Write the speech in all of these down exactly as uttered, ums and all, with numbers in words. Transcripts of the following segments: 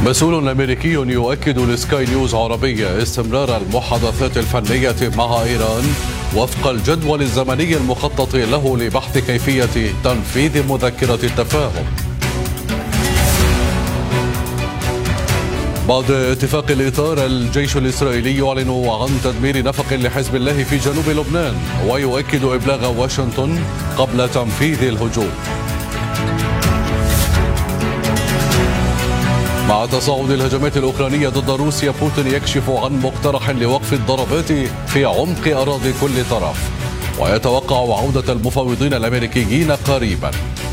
مسؤول أمريكي يؤكد لسكاي نيوز عربية استمرار المحادثات الفنية مع إيران وفق الجدول الزمني المخطط له لبحث كيفية تنفيذ مذكرة التفاهم. بعد اتفاق الإطار، الجيش الإسرائيلي يعلن عن تدمير نفق لحزب الله في جنوب لبنان ويؤكد إبلاغ واشنطن قبل تنفيذ الهجوم. مع تصاعد الهجمات الأوكرانية ضد روسيا، بوتين يكشف عن مقترح لوقف الضربات في عمق أراضي كل طرف ويتوقع عودة المفاوضين الأمريكيين قريبا.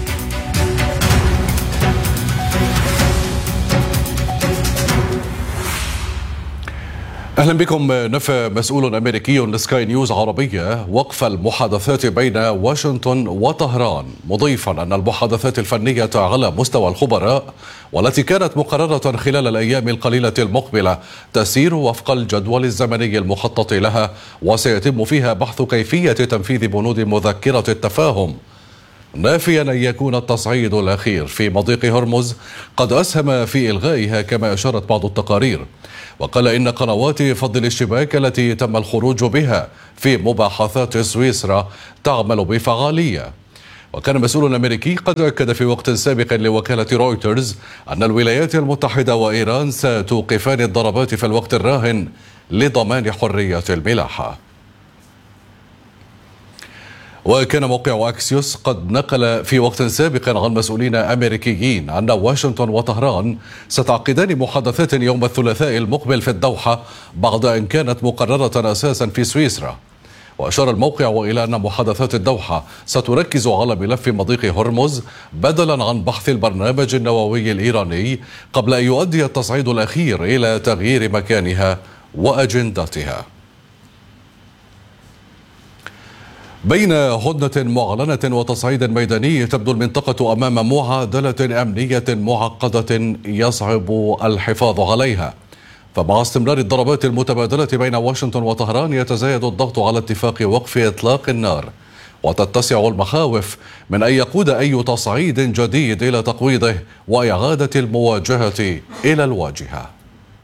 أهلا بكم. نفى مسؤول أمريكي لسكاي نيوز عربية وقف المحادثات بين واشنطن وطهران، مضيفا أن المحادثات الفنية على مستوى الخبراء والتي كانت مقررة خلال الأيام القليلة المقبلة تسير وفق الجدول الزمني المخطط لها، وسيتم فيها بحث كيفية تنفيذ بنود مذكرة التفاهم، نافيا أن يكون التصعيد الأخير في مضيق هرمز قد أسهم في إلغائها كما أشارت بعض التقارير. وقال إن قنوات فض الاشتباك التي تم الخروج بها في مباحثات سويسرا تعمل بفعالية. وكان مسؤول أمريكي قد أكد في وقت سابق لوكالة رويترز أن الولايات المتحدة وإيران ستوقفان الضربات في الوقت الراهن لضمان حرية الملاحة. وكان موقع أكسيوس قد نقل في وقت سابق عن مسؤولين أمريكيين أن واشنطن وطهران ستعقدان محادثات يوم الثلاثاء المقبل في الدوحة بعد أن كانت مقررة أساسا في سويسرا. وأشار الموقع إلى أن محادثات الدوحة ستركز على ملف مضيق هرمز بدلا عن بحث البرنامج النووي الإيراني قبل أن يؤدي التصعيد الأخير إلى تغيير مكانها وأجندتها. بين هدنة معلنة وتصعيد ميداني، تبدو المنطقة أمام معادلة أمنية معقدة يصعب الحفاظ عليها. فمع استمرار الضربات المتبادلة بين واشنطن وطهران، يتزايد الضغط على اتفاق وقف إطلاق النار، وتتسع المخاوف من أن يقود أي تصعيد جديد إلى تقويضه وإعادة المواجهة إلى الواجهة.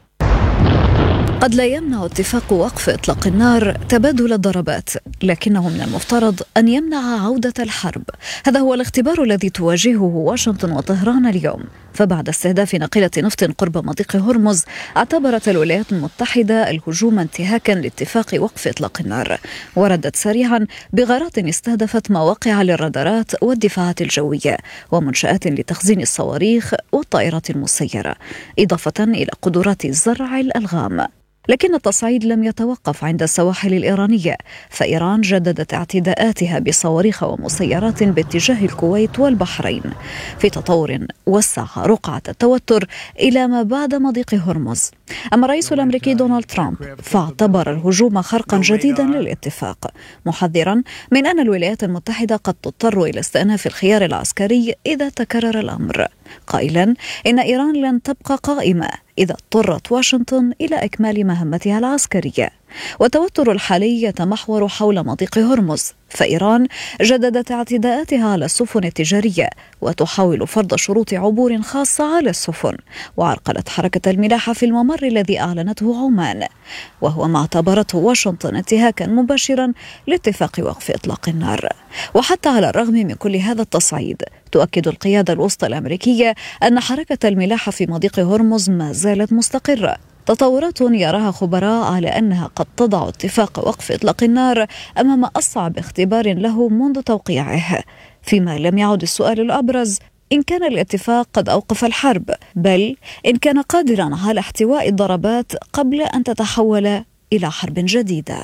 قد لا يمنع اتفاق وقف إطلاق النار تبادل الضربات، لكنه من المفترض أن يمنع عودة الحرب. هذا هو الاختبار الذي تواجهه واشنطن وطهران اليوم. فبعد استهداف ناقلة نفط قرب مضيق هرمز، اعتبرت الولايات المتحدة الهجوم انتهاكا لاتفاق وقف إطلاق النار، وردت سريعا بغارات استهدفت مواقع للرادارات والدفاعات الجوية ومنشآت لتخزين الصواريخ والطائرات المسيرة، إضافة إلى قدرات زرع الألغام. لكن التصعيد لم يتوقف عند السواحل الإيرانية، فإيران جددت اعتداءاتها بصواريخ ومسيرات باتجاه الكويت والبحرين، في تطور وسع رقعة التوتر إلى ما بعد مضيق هرمز. أما الرئيس الأمريكي دونالد ترامب فاعتبر الهجوم خرقا جديدا للاتفاق، محذرا من أن الولايات المتحدة قد تضطر إلى استئناف الخيار العسكري إذا تكرر الأمر، قائلا إن إيران لن تبقى قائمة إذا اضطرت واشنطن إلى إكمال مهمتها العسكرية. والتوتر الحالي يتمحور حول مضيق هرمز، فإيران جددت اعتداءاتها على السفن التجارية وتحاول فرض شروط عبور خاصة على السفن، وعرقلت حركة الملاحة في الممر الذي أعلنته عمان، وهو ما اعتبرته واشنطن انتهاكا مباشرا لاتفاق وقف إطلاق النار. وحتى على الرغم من كل هذا التصعيد، تؤكد القيادة الوسطى الأمريكية أن حركة الملاحة في مضيق هرمز ما زالت مستقرة، تطورات يراها خبراء على أنها قد تضع اتفاق وقف إطلاق النار أمام أصعب اختبار له منذ توقيعه، فيما لم يعد السؤال الأبرز إن كان الاتفاق قد أوقف الحرب، بل إن كان قادرا على احتواء الضربات قبل أن تتحول إلى حرب جديدة.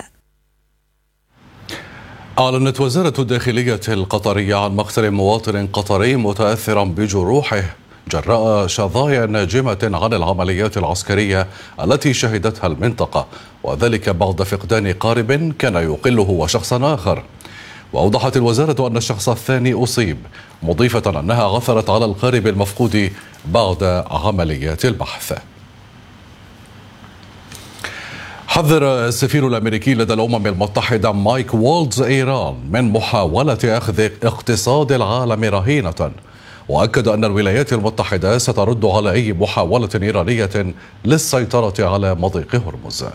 أعلنت وزارة الداخلية القطرية عن مقتل مواطن قطري متأثرا بجروحه جراء شظايا ناجمة عن العمليات العسكرية التي شهدتها المنطقة، وذلك بعد فقدان قارب كان يقله وشخصا آخر. وأوضحت الوزارة أن الشخص الثاني أصيب، مضيفة أنها عثرت على القارب المفقود بعد عمليات البحث. حذر السفير الأمريكي لدى الأمم المتحدة مايك والتز إيران من محاولة أخذ اقتصاد العالم رهينة، وأكد أن الولايات المتحدة سترد على أي محاولة إيرانية للسيطرة على مضيق هرمز.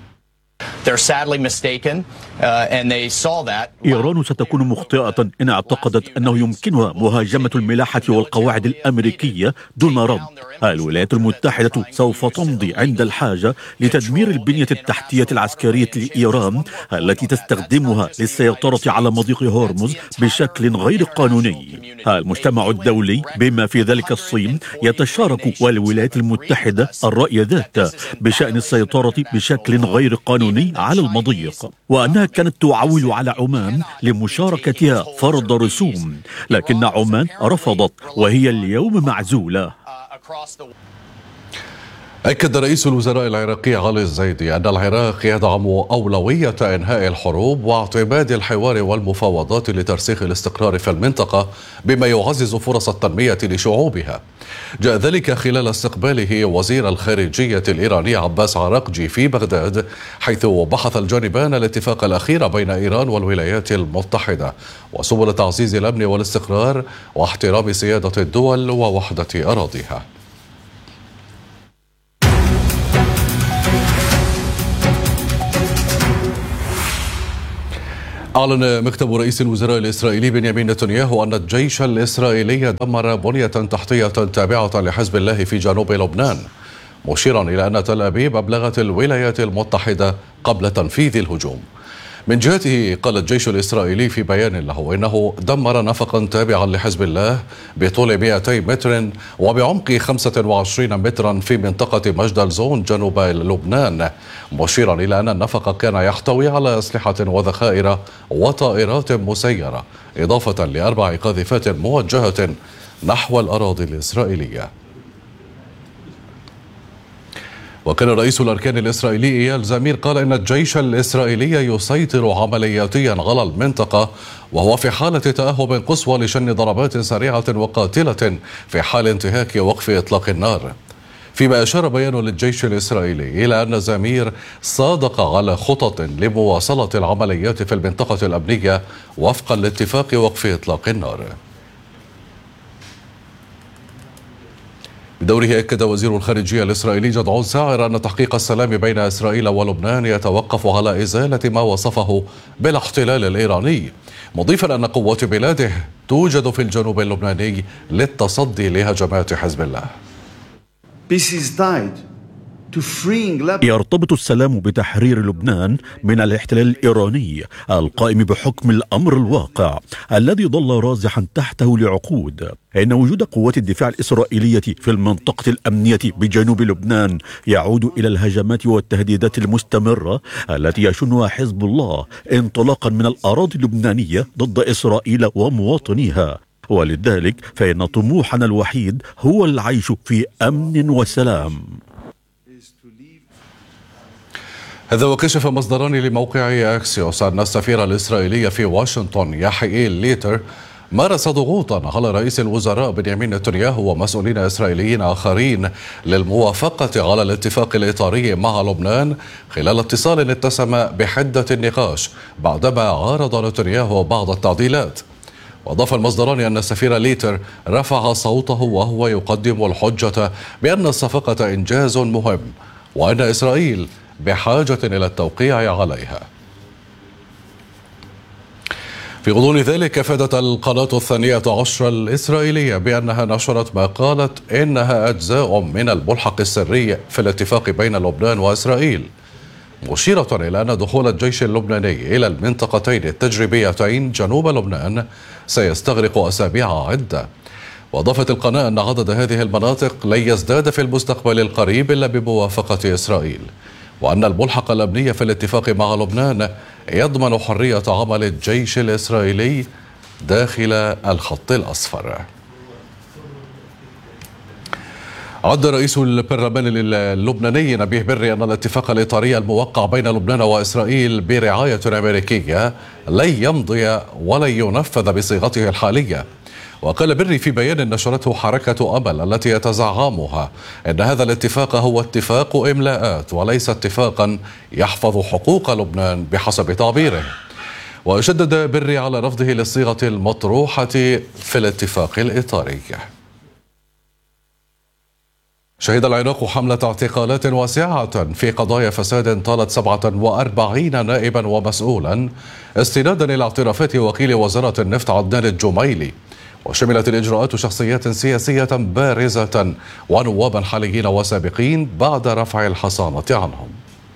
إيران ستكون مخطئة إن اعتقدت أنه يمكنها مهاجمة الملاحة والقواعد الأمريكية دون رد. الولايات المتحدة سوف تمضي عند الحاجة لتدمير البنية التحتية العسكرية لإيران التي تستخدمها للسيطرة على مضيق هرمز بشكل غير قانوني. المجتمع الدولي بما في ذلك الصين يتشارك والولايات المتحدة الرأي ذات بشأن السيطرة بشكل غير قانوني على المضيق، وأنها كانت تعول على عمان لمشاركتها فرض رسوم، لكن عمان رفضت وهي اليوم معزولة. أكد رئيس الوزراء العراقي علي الزيدي أن العراق يدعم أولوية إنهاء الحروب واعتماد الحوار والمفاوضات لترسيخ الاستقرار في المنطقة بما يعزز فرص التنمية لشعوبها. جاء ذلك خلال استقباله وزير الخارجية الإيراني عباس عراقجي في بغداد، حيث بحث الجانبان الاتفاق الأخير بين إيران والولايات المتحدة وسبل تعزيز الأمن والاستقرار واحترام سيادة الدول ووحدة أراضيها. أعلن مكتب رئيس الوزراء الإسرائيلي بنيامين نتنياهو أن الجيش الإسرائيلي دمر بنية تحتية تابعة لحزب الله في جنوب لبنان، مشيرا إلى أن تل أبيب أبلغت الولايات المتحدة قبل تنفيذ الهجوم. من جهته قال الجيش الإسرائيلي في بيان له إنه دمر نفقا تابعا لحزب الله بطول مئتي متر وبعمق خمسة وعشرين مترا في منطقة مجدل زون جنوب لبنان، مشيرا إلى أن النفق كان يحتوي على أسلحة وذخائر وطائرات مسيرة، إضافة لأربع قاذفات موجهة نحو الأراضي الإسرائيلية. وكان رئيس الأركان الإسرائيلي إيال زمير قال إن الجيش الإسرائيلي يسيطر عملياتيا على المنطقة، وهو في حالة تأهب قصوى لشن ضربات سريعة وقاتلة في حال انتهاك وقف إطلاق النار. فيما أشار بيان للجيش الإسرائيلي إلى أن زمير صادق على خطط لمواصلة العمليات في المنطقة الأمنية وفقا لاتفاق وقف إطلاق النار. بدوره أكد وزير الخارجية الإسرائيلي جدعون ساعر أن تحقيق السلام بين إسرائيل ولبنان يتوقف على إزالة ما وصفه بالاحتلال الإيراني، مضيفا أن قوات بلاده توجد في الجنوب اللبناني للتصدي لهجمات حزب الله. يرتبط السلام بتحرير لبنان من الاحتلال الإيراني القائم بحكم الأمر الواقع الذي ظل رازحا تحته لعقود. إن وجود قوات الدفاع الإسرائيلية في المنطقة الأمنية بجنوب لبنان يعود إلى الهجمات والتهديدات المستمرة التي يشنها حزب الله انطلاقا من الأراضي اللبنانية ضد إسرائيل ومواطنيها، ولذلك فإن طموحنا الوحيد هو العيش في أمن وسلام. هذا وكشف مصدران لموقع أكسيوس أن السفير الإسرائيلي في واشنطن يحيى ليتر مارس ضغوطا على رئيس الوزراء بنيامين نتنياهو ومسؤولين إسرائيليين آخرين للموافقة على الاتفاق الإطاري مع لبنان، خلال اتصال اتسم بحدة النقاش بعدما عارض نتنياهو بعض التعديلات. وأضاف المصدران أن السفير ليتر رفع صوته وهو يقدم الحجة بأن الصفقة إنجاز مهم وأن إسرائيل بحاجة إلى التوقيع عليها. في غضون ذلك أفادت القناة الثانية عشر الإسرائيلية بأنها نشرت ما قالت إنها أجزاء من الملحق السري في الاتفاق بين لبنان وإسرائيل، مشيرة إلى أن دخول الجيش اللبناني إلى المنطقتين التجريبيتين جنوب لبنان سيستغرق أسابيع عدة. وأضافت القناة أن عدد هذه المناطق لن يزداد في المستقبل القريب إلا بموافقة إسرائيل، وأن الملحق الأمني في الاتفاق مع لبنان يضمن حرية عمل الجيش الإسرائيلي داخل الخط الأصفر. عد رئيس البرلمان اللبناني نبيه بري أن الاتفاق الإطاري الموقع بين لبنان وإسرائيل برعاية أمريكية لن يمضي ولن ينفذ بصيغته الحالية. وقال بري في بيان نشرته حركة أمل التي يتزعمها أن هذا الاتفاق هو اتفاق إملاءات وليس اتفاقا يحفظ حقوق لبنان بحسب تعبيره. وشدد بري على رفضه للصيغة المطروحة في الاتفاق الإطاري. شهد العراق حملة اعتقالات واسعة في قضايا فساد طالت سبعة وأربعين نائبا ومسؤولا استنادا إلى اعترافات وكيل وزارة النفط عدنان الجميلي، وشملت الإجراءات شخصيات سياسية بارزة ونوابا حاليين وسابقين بعد رفع الحصانة عنهم.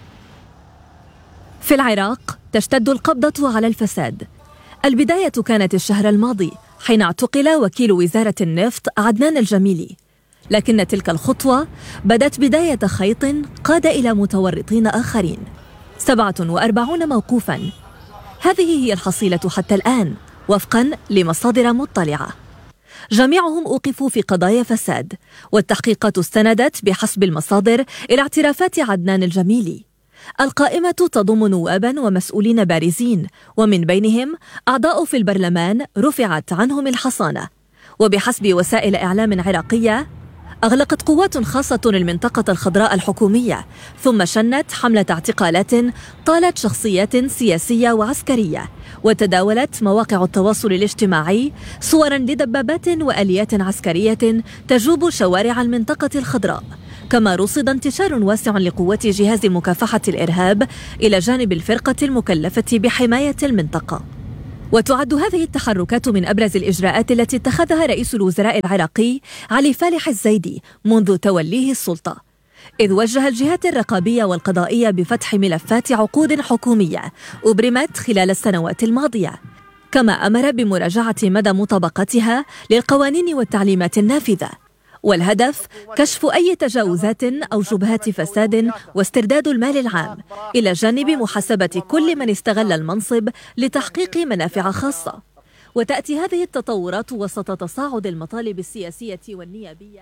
في العراق تشتد القبضة على الفساد. البداية كانت الشهر الماضي حين اعتقل وكيل وزارة النفط عدنان الجميلي، لكن تلك الخطوة بدت بداية خيط قاد إلى متورطين آخرين، سبعة وأربعون موقوفاً. هذه هي الحصيلة حتى الآن وفقاً لمصادر مطلعة. جميعهم أوقفوا في قضايا فساد، والتحقيقات استندت بحسب المصادر إلى اعترافات عدنان الجميلي. القائمة تضم نواباً ومسؤولين بارزين، ومن بينهم أعضاء في البرلمان رفعت عنهم الحصانة. وبحسب وسائل إعلام عراقية، أغلقت قوات خاصة المنطقة الخضراء الحكومية، ثم شنت حملة اعتقالات طالت شخصيات سياسية وعسكرية، وتداولت مواقع التواصل الاجتماعي صوراً لدبابات وآليات عسكرية تجوب شوارع المنطقة الخضراء. كما رصد انتشار واسع لقوات جهاز مكافحة الإرهاب إلى جانب الفرقة المكلفة بحماية المنطقة. وتعد هذه التحركات من أبرز الإجراءات التي اتخذها رئيس الوزراء العراقي علي فالح الزيدي منذ توليه السلطة، إذ وجه الجهات الرقابية والقضائية بفتح ملفات عقود حكومية أبرمت خلال السنوات الماضية، كما أمر بمراجعة مدى مطابقتها للقوانين والتعليمات النافذة. والهدف كشف أي تجاوزات أو شبهات فساد واسترداد المال العام، إلى جانب محاسبة كل من استغل المنصب لتحقيق منافع خاصة. وتأتي هذه التطورات وسط تصاعد المطالب السياسية والنيابية.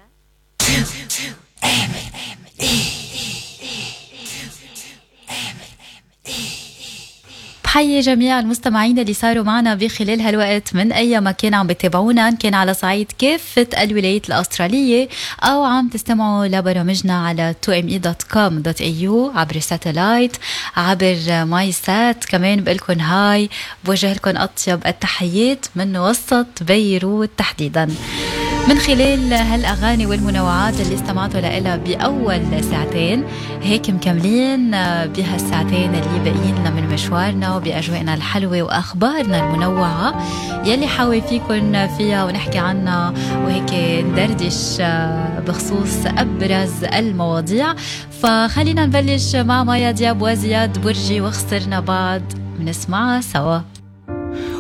بحيي جميع المستمعين اللي صاروا معنا بخلال هالوقت من أي مكان عم بتابعونا، إن كان على صعيد كافة الولايات الأسترالية أو عم تستمعوا لبرامجنا على تو ام اي دوت كوم دوت اي يو عبر ساتلايت عبر ماي سات. كمان بقلكن هاي، بوجه لكم أطيب التحيات من وسط بيروت تحديدا. من خلال هالأغاني والمنوعات اللي استمعتوا لها بأول ساعتين، هيك مكملين بهالساعتين اللي باقيين لنا من مشوارنا وبأجواءنا الحلوة وأخبارنا المنوعة يلي حاوي فيكن فيها ونحكي عنها وهيك ندردش بخصوص أبرز المواضيع. فخلينا نبلش مع مايا دياب وزياد برجي وخسرنا بعض، بنسمعها سوا.